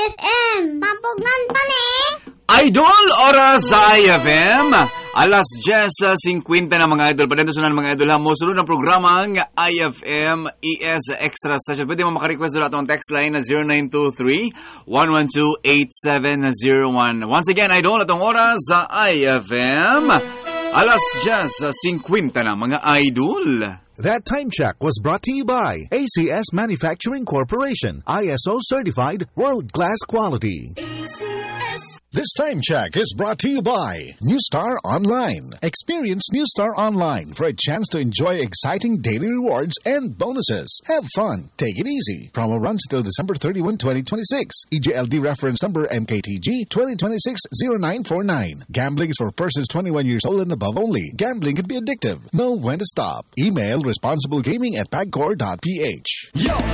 FM. Pampugnan pa ni. Idol oras sa IFM. Alas 10:50 na mga idol. Padento sunan mga idol ha. Mosulod ng programa ng IFM ES Extra Session. Pwede mo makarequest doon atong text line na 0923-112-8701. Once again, idol, atong oras sa IFM. Alas 10:50 na mga idol. That time check was brought to you by ACS Manufacturing Corporation, ISO certified, world-class quality. This time check is brought to you by New Star Online. Experience New Star Online for a chance to enjoy exciting daily rewards and bonuses. Have fun. Take it easy. Promo runs until December 31, 2026. EJLD reference number MKTG 2026-0949. Gambling is for persons 21 years old and above only. Gambling can be addictive. Know when to stop. Email responsiblegaming@pagcor.ph.